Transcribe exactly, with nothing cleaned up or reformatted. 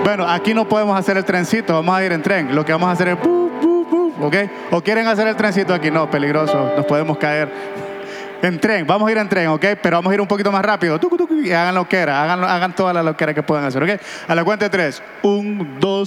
Bueno, aquí no podemos hacer el trencito, vamos a ir en tren. Lo que vamos a hacer es pu, pu, pu, ¿ok? ¿O quieren hacer el trencito aquí? No, peligroso, nos podemos caer. En tren, vamos a ir en tren, ¿ok? Pero vamos a ir un poquito más rápido. Tucu, tucu, y hagan lo que era, hagan, hagan toda la loquera que puedan hacer, ¿ok? A la cuenta de tres. Un, dos.